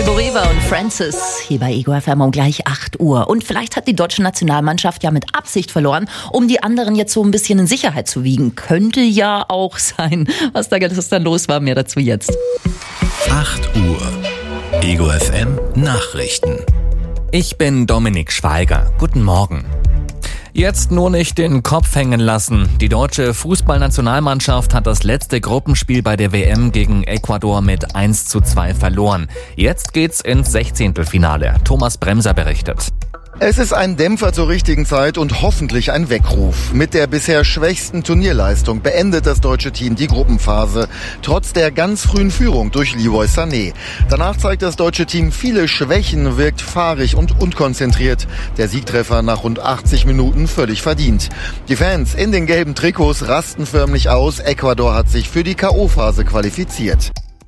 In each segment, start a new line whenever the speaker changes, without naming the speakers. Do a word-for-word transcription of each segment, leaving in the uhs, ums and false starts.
Michael Boreva und Francis hier bei Ego F M um gleich acht Uhr. Und vielleicht hat die deutsche Nationalmannschaft ja mit Absicht verloren, um die anderen jetzt so ein bisschen in Sicherheit zu wiegen. Könnte ja auch sein. Was da gestern los war, mehr dazu jetzt.
acht Uhr. Ego F M Nachrichten.
Ich bin Dominik Schweiger. Guten Morgen. Jetzt nur nicht den Kopf hängen lassen. Die deutsche Fußballnationalmannschaft hat das letzte Gruppenspiel bei der W M gegen Ecuador mit eins zu zwei verloren. Jetzt geht's ins Sechzehntelfinale. Thomas Bremser berichtet.
Es ist ein Dämpfer zur richtigen Zeit und hoffentlich ein Weckruf. Mit der bisher schwächsten Turnierleistung beendet das deutsche Team die Gruppenphase, trotz der ganz frühen Führung durch Leroy Sané. Danach zeigt das deutsche Team viele Schwächen, wirkt fahrig und unkonzentriert. Der Siegtreffer nach rund achtzig Minuten völlig verdient. Die Fans in den gelben Trikots rasten förmlich aus. Ecuador hat sich für die K O-Phase qualifiziert.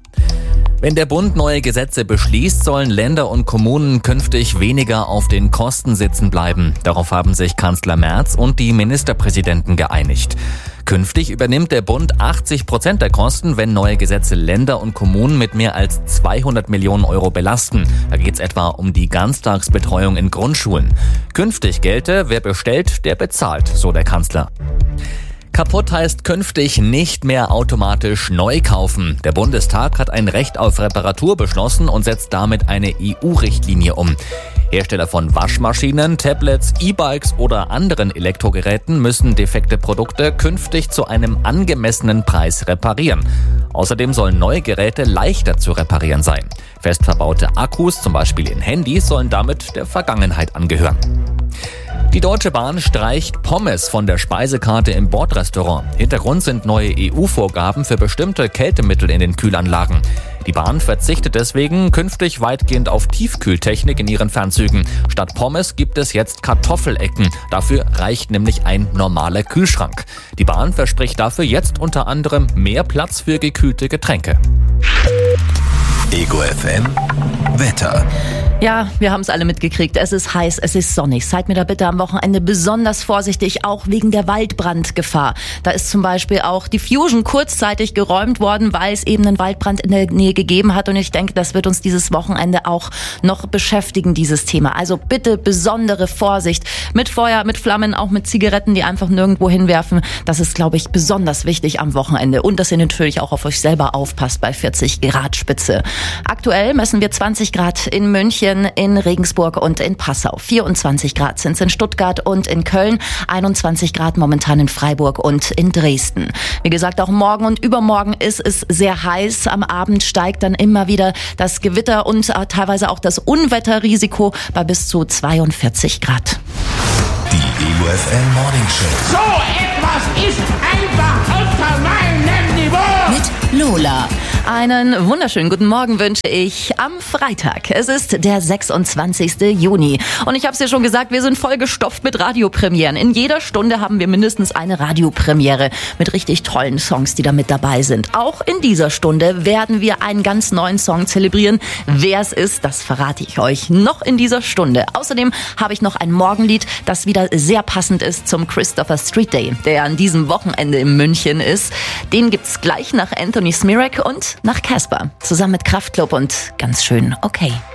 Wenn der Bund neue Gesetze beschließt, sollen Länder und Kommunen künftig weniger auf den Kosten sitzen bleiben. Darauf haben sich Kanzler Merz und die Ministerpräsidenten geeinigt. Künftig übernimmt der Bund achtzig Prozent der Kosten, wenn neue Gesetze Länder und Kommunen mit mehr als zweihundert Millionen Euro belasten. Da geht es etwa um die Ganztagsbetreuung in Grundschulen. Künftig gelte, wer bestellt, der bezahlt, so der Kanzler. Kaputt heißt künftig nicht mehr automatisch neu kaufen. Der Bundestag hat ein Recht auf Reparatur beschlossen und setzt damit eine E U-Richtlinie um. Hersteller von Waschmaschinen, Tablets, E-Bikes oder anderen Elektrogeräten müssen defekte Produkte künftig zu einem angemessenen Preis reparieren. Außerdem sollen neue Geräte leichter zu reparieren sein. Fest verbaute Akkus, zum Beispiel in Handys, sollen damit der Vergangenheit angehören. Die Deutsche Bahn streicht Pommes von der Speisekarte im Bordrestaurant. Hintergrund sind neue E U-Vorgaben für bestimmte Kältemittel in den Kühlanlagen. Die Bahn verzichtet deswegen künftig weitgehend auf Tiefkühltechnik in ihren Fernzügen. Statt Pommes gibt es jetzt Kartoffelecken. Dafür reicht nämlich ein normaler Kühlschrank. Die Bahn verspricht dafür jetzt unter anderem mehr Platz für gekühlte Getränke.
Ego F M Wetter.
Ja, wir haben es alle mitgekriegt. Es ist heiß, es ist sonnig. Seid mir da bitte am Wochenende besonders vorsichtig, auch wegen der Waldbrandgefahr. Da ist zum Beispiel auch die Fusion kurzzeitig geräumt worden, weil es eben einen Waldbrand in der Nähe gegeben hat. Und ich denke, das wird uns dieses Wochenende auch noch beschäftigen, dieses Thema. Also bitte besondere Vorsicht mit Feuer, mit Flammen, auch mit Zigaretten, die einfach nirgendwo hinwerfen. Das ist, glaube ich, besonders wichtig am Wochenende. Und dass ihr natürlich auch auf euch selber aufpasst bei vierzig Grad Spitze. Aktuell messen wir zwanzig Grad in München, in Regensburg und in Passau. vierundzwanzig Grad sind es in Stuttgart und in Köln, einundzwanzig Grad momentan in Freiburg und in Dresden. Wie gesagt, auch morgen und übermorgen ist es sehr heiß. Am Abend steigt dann immer wieder das Gewitter und teilweise auch das Unwetterrisiko bei bis zu zweiundvierzig Grad.
Die Ego F M Morning Show.
So etwas ist einfach unter meinem Niveau.
Mit Lola. Einen wunderschönen guten Morgen wünsche ich am Freitag. Es ist der sechsundzwanzigsten Juni. Und ich habe es ja schon gesagt, wir sind vollgestopft mit Radiopremieren. In jeder Stunde haben wir mindestens eine Radiopremiere mit richtig tollen Songs, die da mit dabei sind. Auch in dieser Stunde werden wir einen ganz neuen Song zelebrieren. Wer es ist, das verrate ich euch noch in dieser Stunde. Außerdem habe ich noch ein Morgenlied, das wieder sehr passend ist zum Christopher Street Day, der an diesem Wochenende in München ist. Den gibt's gleich nach Anthony Smirek und nach Casper. Zusammen mit Kraftklub und ganz schön okay.